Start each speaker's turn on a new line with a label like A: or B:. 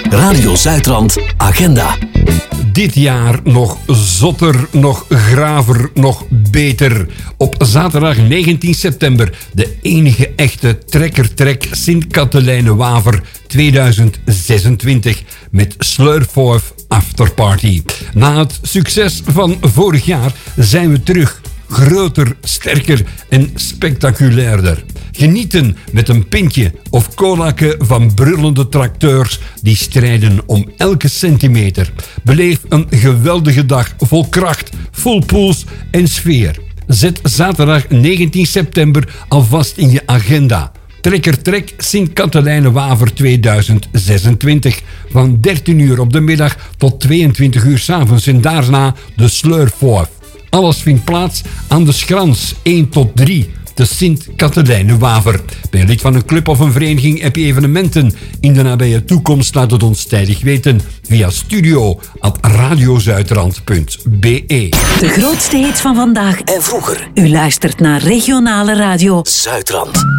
A: Radio Zuidrand Agenda.
B: Dit jaar nog zotter, nog graver, nog beter. Op zaterdag 19 september de enige echte Trekker-Trek Sint-Katelijne-Waver 2026 met Slurfoef Afterparty. Na het succes van vorig jaar zijn we terug. Groter, sterker en spectaculairder. Genieten met een pintje of colaken van brullende tracteurs die strijden om elke centimeter. Beleef een geweldige dag vol kracht, vol puls en sfeer. Zet zaterdag 19 september alvast in je agenda. Trekker-Trek Sint-Katelijne-Waver 2026. Van 13 uur op de middag tot 22 uur 's avonds en daarna de Slurfoef. Alles vindt plaats aan de Schrans 1 tot 3, de Sint-Katelijne-Waver. Ben je lid van een club of een vereniging, heb je evenementen in de nabije toekomst? Laat het ons tijdig weten via studio@radiozuidrand.be.
C: De grootste hits van vandaag
A: En vroeger.
C: U luistert naar regionale radio
A: Zuidrand.